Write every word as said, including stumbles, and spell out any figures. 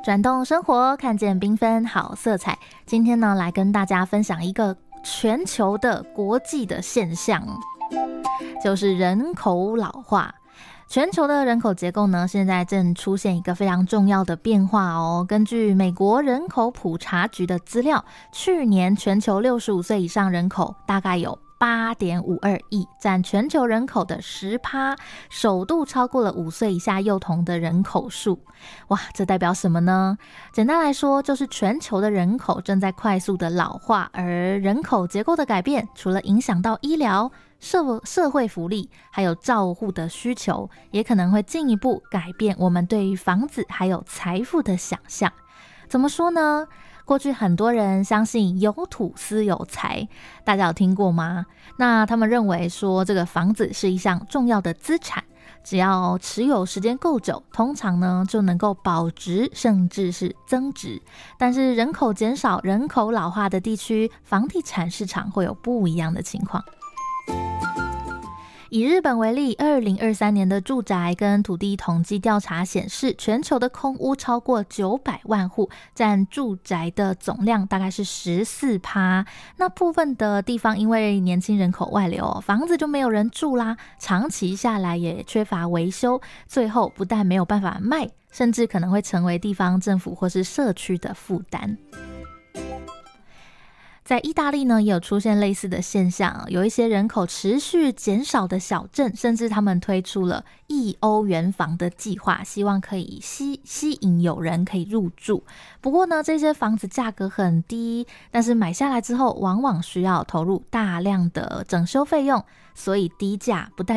转动生活，看见缤纷好色彩。今天呢，来跟大家分享一个全球的国际的现象，就是人口老化。全球的人口结构呢，现在正出现一个非常重要的变化哦。根据美国人口普查局的资料，去年全球六十五岁以上人口大概有八点五二亿，占全球人口的 百分之十， 首度超过了五岁以下幼童的人口数。哇，这代表什么呢？简单来说，就是全球的人口正在快速的老化，而人口结构的改变，除了影响到医疗、社社会福利还有照护的需求，也可能会进一步改变我们对于房子还有财富的想象。怎么说呢？过去很多人相信有土斯有财，大家有听过吗？那他们认为说这个房子是一项重要的资产，只要持有时间够久，通常呢就能够保值甚至是增值。但是人口减少、人口老化的地区，房地产市场会有不一样的情况。以日本为例，二零二三年的住宅跟土地统计调查显示，全球的空屋超过九百万户，占住宅的总量大概是 百分之十四。 那部分的地方因为年轻人口外流，房子就没有人住啦，长期下来也缺乏维修，最后不但没有办法卖，甚至可能会成为地方政府或是社区的负担。在意大利呢，也有出现类似的现象，有一些人口持续减少的小镇，甚至他们推出了一欧元房的计划，希望可以吸吸引有人可以入住。不过呢，这些房子价格很低，但是买下来之后，往往需要投入大量的整修费用，所以低价不代